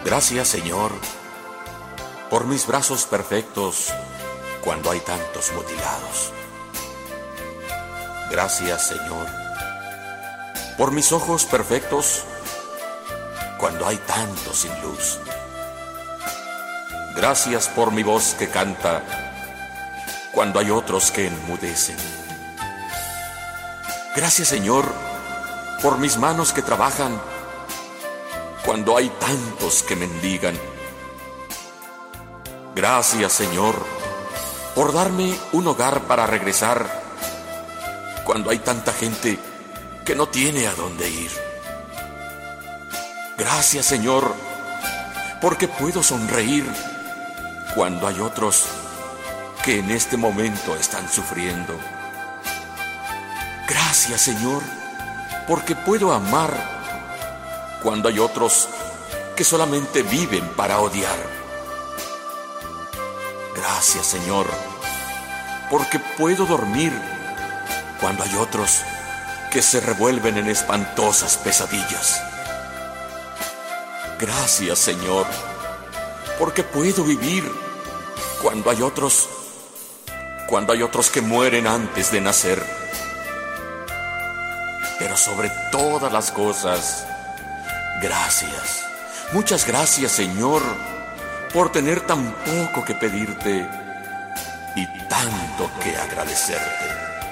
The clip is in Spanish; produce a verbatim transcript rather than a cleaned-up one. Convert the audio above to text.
Gracias, Señor, por mis brazos perfectos cuando hay tantos mutilados. Gracias, Señor, por mis ojos perfectos cuando hay tantos sin luz. Gracias por mi voz que canta cuando hay otros que enmudecen. Gracias, Señor, por mis manos que trabajan cuando hay tantos que mendigan. Gracias, Señor, por darme un hogar para regresar cuando hay tanta gente que no tiene a dónde ir. Gracias, Señor, porque puedo sonreír cuando hay otros que en este momento están sufriendo. Gracias, Señor, porque puedo amar cuando hay otros que solamente viven para odiar. Gracias, Señor, porque puedo dormir cuando hay otros que se revuelven en espantosas pesadillas. Gracias, Señor, porque puedo vivir cuando hay otros, cuando hay otros que mueren antes de nacer. Pero sobre todas las cosas, gracias, muchas gracias, Señor, por tener tan poco que pedirte y tanto que agradecerte.